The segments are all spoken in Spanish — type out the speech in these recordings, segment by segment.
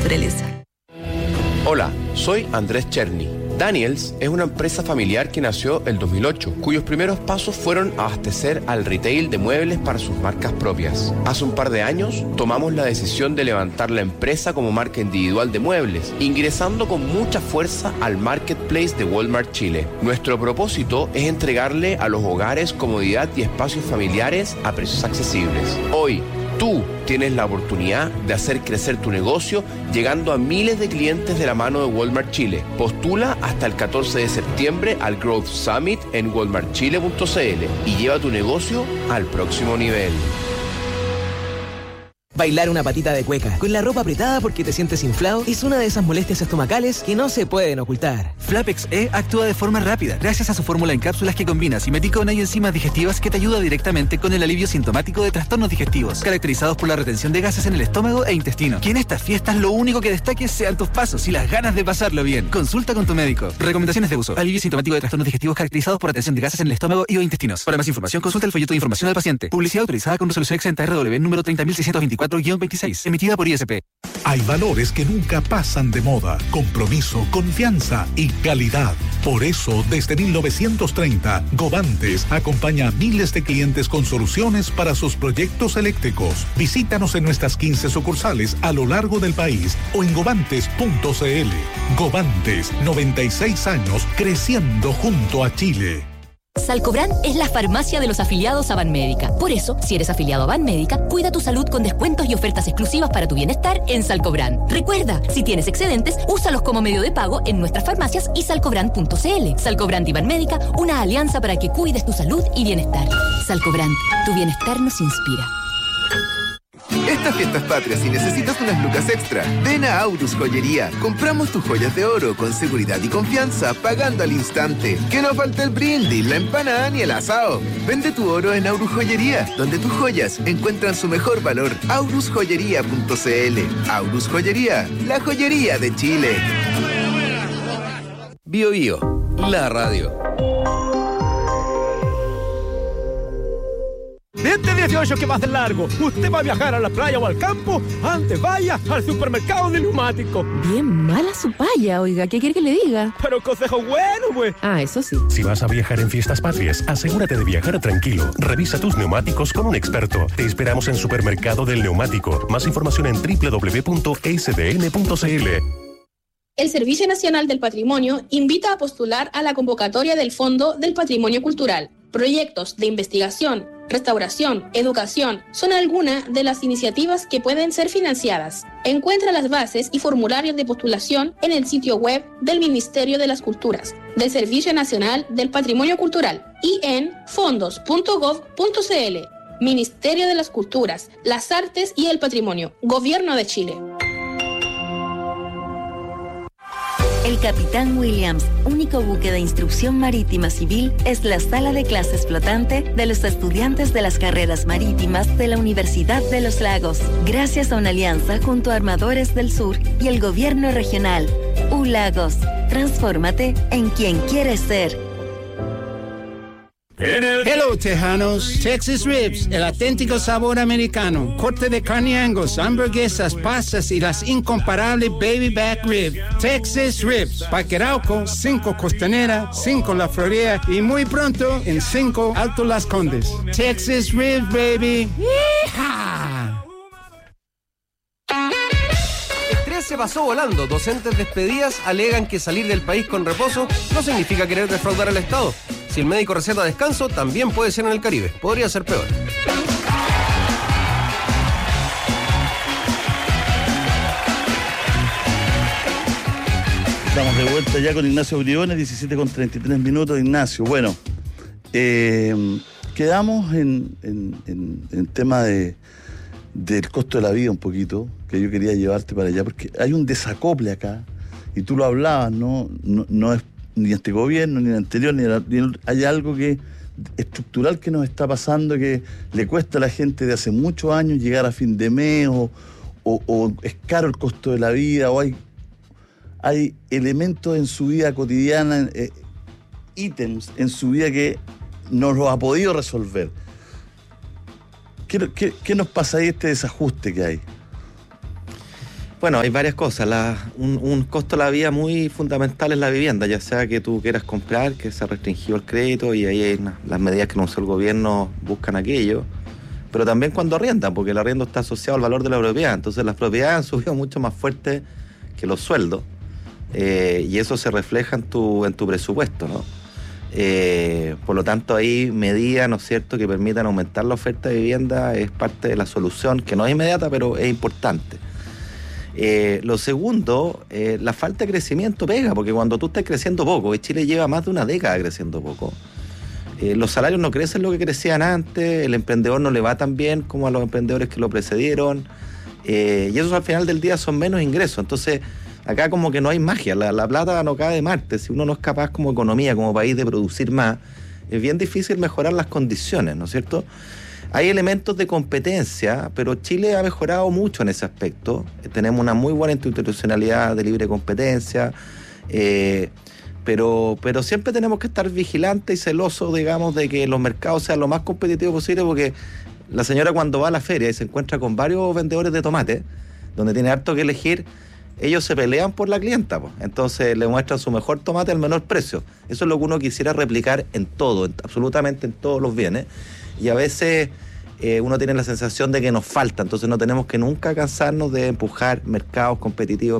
naturaleza. Hola, soy Andrés Cherny. Daniels es una empresa familiar que nació el 2008, cuyos primeros pasos fueron abastecer al retail de muebles para sus marcas propias. Hace un par de años tomamos la decisión de levantar la empresa como marca individual de muebles, ingresando con mucha fuerza al marketplace de Walmart Chile. Nuestro propósito es entregarle a los hogares comodidad y espacios familiares a precios accesibles. Hoy, tú tienes la oportunidad de hacer crecer tu negocio llegando a miles de clientes de la mano de Walmart Chile. Postula hasta el 14 de septiembre al Growth Summit en walmartchile.cl y lleva tu negocio al próximo nivel. Bailar una patita de cueca con la ropa apretada porque te sientes inflado es una de esas molestias estomacales que no se pueden ocultar. Flapex E actúa de forma rápida gracias a su fórmula en cápsulas que combina simeticona y enzimas digestivas que te ayuda directamente con el alivio sintomático de trastornos digestivos, caracterizados por la retención de gases en el estómago e intestino. Que en estas fiestas lo único que destaque sean tus pasos y las ganas de pasarlo bien. Consulta con tu médico. Recomendaciones de uso. Alivio sintomático de trastornos digestivos caracterizados por retención de gases en el estómago y o intestinos. Para más información, consulta el folleto de información al paciente. Publicidad autorizada con resolución exenta RW número 30.624-26, emitida por ISP. Hay valores que nunca pasan de moda: compromiso, confianza y calidad. Por eso, desde 1930, Govantes acompaña a miles de clientes con soluciones para sus proyectos eléctricos. Visítanos en nuestras 15 sucursales a lo largo del país o en govantes.cl. Govantes, 96 años creciendo junto a Chile. Salcobran es la farmacia de los afiliados a Banmédica. Por eso, si eres afiliado a Banmédica, cuida tu salud con descuentos y ofertas exclusivas para tu bienestar en Salcobran. Recuerda, si tienes excedentes, úsalos como medio de pago en nuestras farmacias y salcobran.cl. Salcobran y Banmédica, una alianza para que cuides tu salud y bienestar. Salcobran, tu bienestar nos inspira. Estas fiestas patrias, si necesitas unas lucas extra, ven a Aurus Joyería. Compramos tus joyas de oro con seguridad y confianza, pagando al instante. Que no falte el brindis, la empanada ni el asado. Vende tu oro en Aurus Joyería, donde tus joyas encuentran su mejor valor. aurusjoyería.cl. Aurus Joyería, la joyería de Chile. Bio Bio, la radio. Este 18 que va a ser largo, usted va a viajar a la playa o al campo, antes vaya al supermercado de neumáticos. Bien mala su paya, oiga, ¿qué quiere que le diga? Pero consejo bueno, pues. Ah, eso sí. Si vas a viajar en fiestas patrias, asegúrate de viajar tranquilo. Revisa tus neumáticos con un experto. Te esperamos en Supermercado del Neumático. Más información en www.sdn.cl. El Servicio Nacional del Patrimonio invita a postular a la convocatoria del Fondo del Patrimonio Cultural. Proyectos de investigación, restauración, educación son algunas de las iniciativas que pueden ser financiadas. Encuentra las bases y formularios de postulación en el sitio web del Ministerio de las Culturas, del Servicio Nacional del Patrimonio Cultural y en fondos.gov.cl. Ministerio de las Culturas, las Artes y el Patrimonio, Gobierno de Chile. El Capitán Williams, único buque de instrucción marítima civil, es la sala de clases flotante de los estudiantes de las carreras marítimas de la Universidad de los Lagos, gracias a una alianza junto a Armadores del Sur y el Gobierno Regional. U-Lagos, transfórmate en quien quieres ser. Hello, Tejanos. Texas Ribs, el auténtico sabor americano. Corte de carne Angus, hamburguesas, pastas y las incomparables Baby Back Rib. Texas Ribs, Parque Arauco, 5 Costanera, 5 La Florida y muy pronto en 5 Alto Las Condes. Texas Ribs, baby. ¡Yeehaw! Se pasó volando. Docentes despedidas alegan que salir del país con reposo no significa querer defraudar al Estado. Si el médico receta descanso, también puede ser en el Caribe. Podría ser peor. Estamos de vuelta ya con Ignacio Briones, 17:33. Ignacio, bueno, quedamos en el tema del costo de la vida un poquito, que yo quería llevarte para allá, porque hay un desacople acá, y tú lo hablabas, no es ni este gobierno, ni el anterior, hay algo que estructural que nos está pasando, que le cuesta a la gente de hace muchos años llegar a fin de mes, o es caro el costo de la vida, o hay elementos en su vida cotidiana, ítems en su vida que no los ha podido resolver. ¿Qué nos pasa ahí, este desajuste que hay? Bueno, hay varias cosas. Un costo de la vida muy fundamental es la vivienda, ya sea que tú quieras comprar, que se ha restringido el crédito y ahí hay las medidas que anunció el gobierno buscan aquello. Pero también cuando arriendan, porque el arriendo está asociado al valor de la propiedad. Entonces las propiedades han subido mucho más fuerte que los sueldos y eso se refleja en tu presupuesto, ¿no? Por lo tanto, ahí medidas, ¿no es cierto?, que permitan aumentar la oferta de vivienda es parte de la solución, que no es inmediata, pero es importante. Lo segundo, la falta de crecimiento pega, porque cuando tú estás creciendo poco, y Chile lleva más de una década creciendo poco, los salarios no crecen lo que crecían antes, el emprendedor no le va tan bien como a los emprendedores que lo precedieron, y esos al final del día son menos ingresos. Entonces, acá como que no hay magia, la plata no cae de Marte. Si uno no es capaz como economía, como país, de producir más, es bien difícil mejorar las condiciones, ¿no es cierto? Hay elementos de competencia, pero Chile ha mejorado mucho en ese aspecto. Tenemos una muy buena institucionalidad de libre competencia, pero siempre tenemos que estar vigilantes y celosos, digamos, de que los mercados sean lo más competitivos posible, porque la señora cuando va a la feria y se encuentra con varios vendedores de tomate, donde tiene harto que elegir, ellos se pelean por la clienta, pues. Entonces le muestran su mejor tomate al menor precio. Eso es lo que uno quisiera replicar en todo, absolutamente en todos los bienes. Y a veces uno tiene la sensación de que nos falta, entonces no tenemos que nunca cansarnos de empujar mercados competitivos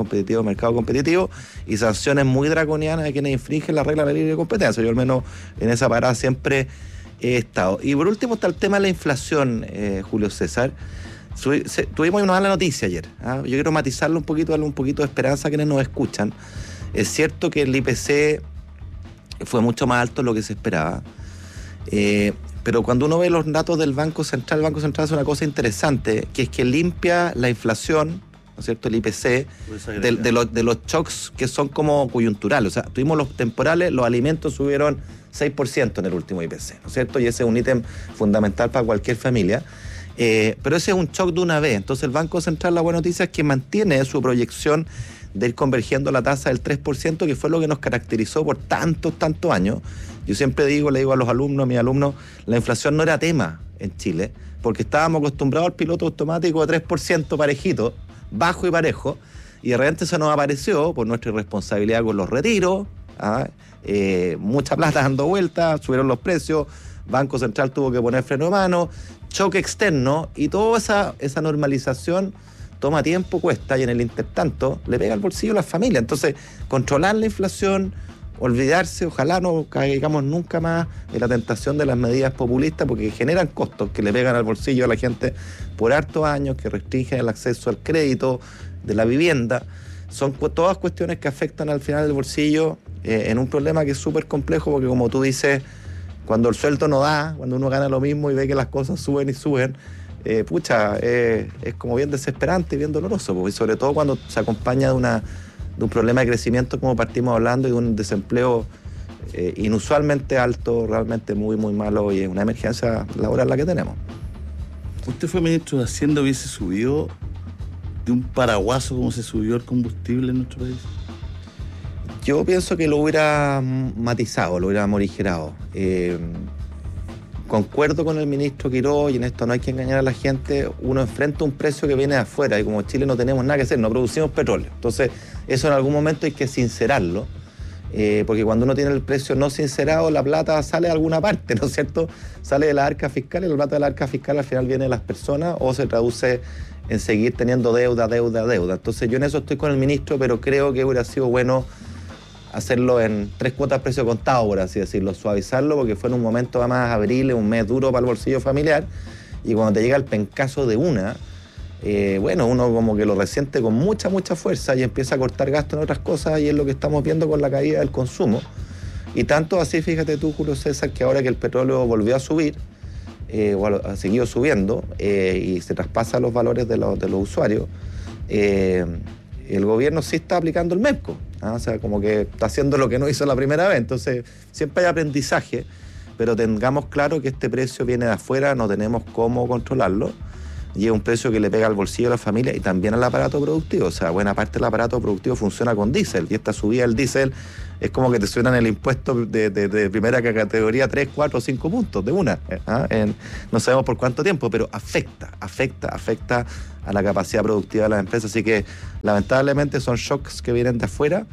y sanciones muy draconianas de quienes infringen la regla de la libre competencia. Yo al menos en esa parada siempre he estado. Y por último está el tema de la inflación, Julio César. Tuvimos una mala noticia ayer, ¿ah? Yo quiero matizarlo un poquito, darle un poquito de esperanza a quienes nos escuchan. Es cierto que el IPC fue mucho más alto de lo que se esperaba, pero cuando uno ve los datos del Banco Central, el Banco Central hace una cosa interesante, que es que limpia la inflación, ¿no es cierto?, el IPC, de los shocks que son como coyunturales. O sea, tuvimos los temporales, los alimentos subieron 6% en el último IPC, ¿no es cierto? Y ese es un ítem fundamental para cualquier familia. Pero ese es un shock de una vez. Entonces el Banco Central, la buena noticia es que mantiene su proyección de ir convergiendo la tasa del 3%, que fue lo que nos caracterizó por tantos años. Yo siempre le digo a los alumnos, a mis alumnos, la inflación no era tema en Chile, porque estábamos acostumbrados al piloto automático de 3% parejito, bajo y parejo, y de repente se nos apareció por nuestra irresponsabilidad con los retiros, mucha plata dando vueltas, subieron los precios, Banco Central tuvo que poner freno de mano, choque externo, y toda esa normalización toma tiempo, cuesta, y en el intertanto le pega al bolsillo a las familias. Entonces, controlar la inflación, olvidarse, ojalá no caigamos nunca más en la tentación de las medidas populistas, porque generan costos que le pegan al bolsillo a la gente por hartos años, que restringen el acceso al crédito de la vivienda. Son todas cuestiones que afectan al final del bolsillo en un problema que es súper complejo, porque como tú dices, cuando el sueldo no da, cuando uno gana lo mismo y ve que las cosas suben, es como bien desesperante y bien doloroso, porque sobre todo cuando se acompaña de un problema de crecimiento como partimos hablando y de un desempleo inusualmente alto, realmente muy malo, y es una emergencia laboral la que tenemos. ¿Usted fue ministro de Hacienda, hubiese subido de un paraguaso como se subió el combustible en nuestro país? Yo pienso que lo hubiera matizado, lo hubiera morigerado. Concuerdo con el ministro Quiroz, y en esto no hay que engañar a la gente. Uno enfrenta un precio que viene de afuera, y como Chile no tenemos nada que hacer, no producimos petróleo. Entonces, eso en algún momento hay que sincerarlo, porque cuando uno tiene el precio no sincerado, la plata sale de alguna parte, ¿no es cierto? Sale de la arca fiscal, y la plata de la arca fiscal al final viene de las personas, o se traduce en seguir teniendo deuda. Entonces, yo en eso estoy con el ministro, pero creo que hubiera sido bueno hacerlo en 3 cuotas precio contado, por así decirlo, suavizarlo, porque fue en un momento, además, abril, un mes duro para el bolsillo familiar, y cuando te llega el pencazo de uno como que lo resiente con mucha fuerza y empieza a cortar gasto en otras cosas, y es lo que estamos viendo con la caída del consumo. Y tanto así, fíjate tú, Julio César, que ahora que el petróleo volvió a subir, ha seguido subiendo, y se traspasa los valores de los usuarios, el gobierno sí está aplicando el MEPCO, o sea, como que está haciendo lo que no hizo la primera vez. Entonces, siempre hay aprendizaje, pero tengamos claro que este precio viene de afuera, no tenemos cómo controlarlo. y es un precio que le pega al bolsillo a la familia y también al aparato productivo. O sea, buena parte del aparato productivo funciona con diésel, y esta subida del diésel es como que te suenan el impuesto de primera categoría 3, 4, 5 puntos de una. No sabemos por cuánto tiempo, pero afecta a la capacidad productiva de las empresas. Así que lamentablemente son shocks que vienen de afuera,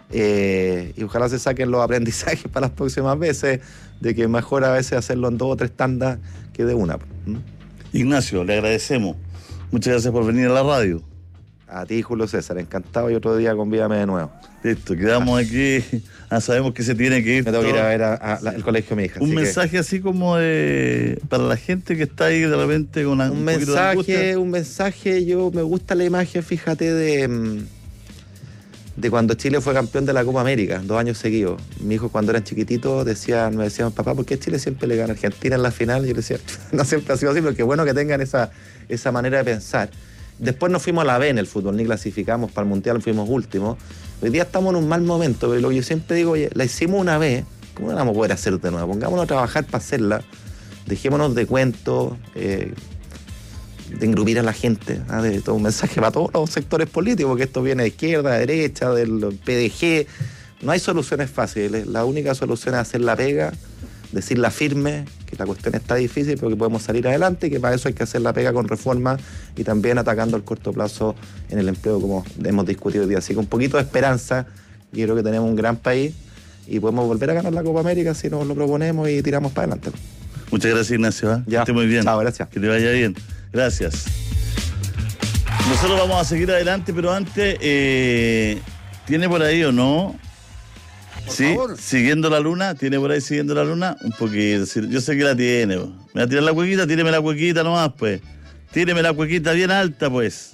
y ojalá se saquen los aprendizajes para las próximas veces, de que mejor a veces hacerlo en 2 o 3 tandas que de una. Ignacio, le agradecemos. Muchas gracias por venir a la radio. A ti, Julio César, encantado, y otro día convídame de nuevo. Listo, quedamos aquí. Sabemos que se tiene que ir. Me tengo que ir a ver el colegio de mi hija. Un mensaje así como para la gente que está ahí de repente con un mensaje, yo me gusta la imagen, fíjate, de cuando Chile fue campeón de la Copa América, 2 años seguidos. Mi hijo, cuando eran chiquititos, me decían, papá, ¿por qué Chile siempre le gana a Argentina en la final? Y yo le decía, no siempre ha sido así, pero qué bueno que tengan esa manera de pensar. Después nos fuimos a la B en el fútbol, ni clasificamos para el Mundial, fuimos últimos. Hoy día estamos en un mal momento, pero lo que yo siempre digo, oye, la hicimos una vez, ¿cómo la vamos a poder hacer de nuevo? Pongámonos a trabajar para hacerla, dejémonos de cuentos, de engrupir a la gente, de todo un mensaje para todos los sectores políticos, porque esto viene de izquierda, de derecha, del PDG. No hay soluciones fáciles, la única solución es hacer la pega, decirla firme, que la cuestión está difícil, pero que podemos salir adelante, y que para eso hay que hacer la pega con reforma y también atacando al corto plazo en el empleo, como hemos discutido hoy día. Así que un poquito de esperanza, yo creo que tenemos un gran país y podemos volver a ganar la Copa América si nos lo proponemos y tiramos para adelante. Muchas gracias, Ignacio. Ya. Que esté muy bien. Chao, gracias. Que te vaya bien. Gracias. Nosotros vamos a seguir adelante, pero antes, ¿tiene por ahí o no? Sí, siguiendo la luna, ¿tiene por ahí siguiendo la luna? Un poquito, yo sé que la tiene. ¿Me va a tirar la cuequita? Tíreme la cuequita nomás, pues. Tíreme la cuequita bien alta, pues.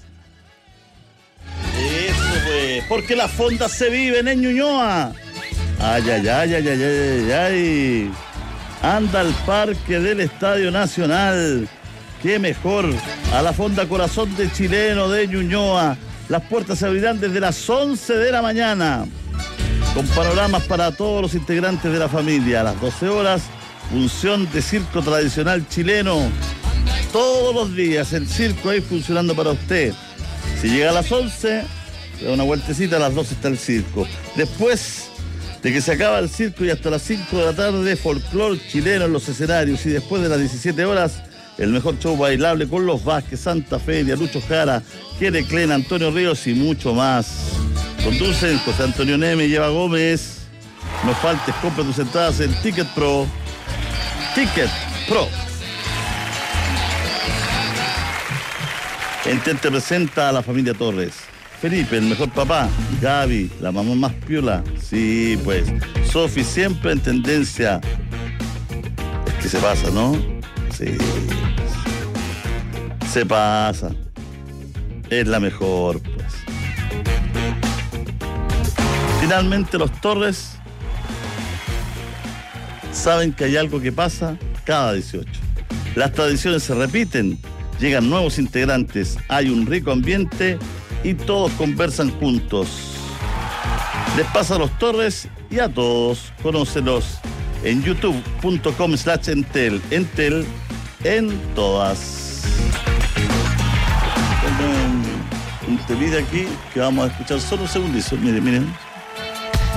Eso, pues. Porque las fondas se viven en Ñuñoa. Ay, ay, ay, ay, ay, ay, ay. Anda al parque del Estadio Nacional. Qué mejor. A la Fonda Corazón de Chileno de Ñuñoa. Las puertas se abrirán desde las 11 de la mañana. Con panoramas para todos los integrantes de la familia. A las 12 horas, función de circo tradicional chileno. Todos los días el circo ahí funcionando para usted. Si llega a las 11, le da una vueltecita, a las 12 está el circo. Después de que se acaba el circo y hasta las 5 de la tarde, folclor chileno en los escenarios. Y después de las 17 horas, el mejor show bailable con los Vázquez, Santa Feria, Lucho Jara, Kere Klein, Antonio Ríos y mucho más. Conducen José Antonio Neme y Eva Gómez. No faltes, compra tus entradas en Ticket Pro. Ticket Pro. Entente presenta a la familia Torres. Felipe, el mejor papá. Gaby, la mamá más piola. Sí, pues. Sofi, siempre en tendencia. Es que se pasa, ¿no? Sí. Se pasa. Es la mejor, pues. Finalmente los Torres saben que hay algo que pasa cada 18. Las tradiciones se repiten, llegan nuevos integrantes, hay un rico ambiente y todos conversan juntos. Les pasa a los Torres y a todos, conócelos en youtube.com/Entel. Entel en todas. Un temida aquí que vamos a escuchar solo un segundito. Miren.